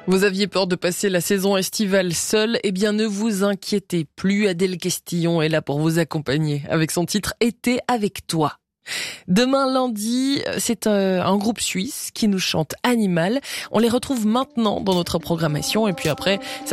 Vous aviez peur de passer la saison estivale seul? Eh bien, ne vous inquiétez plus. Adèle Castillon est là pour vous accompagner avec son titre « Été avec toi ». Demain lundi, c'est un groupe suisse qui nous chante Animal. On les retrouve maintenant dans notre programmation et puis après, ça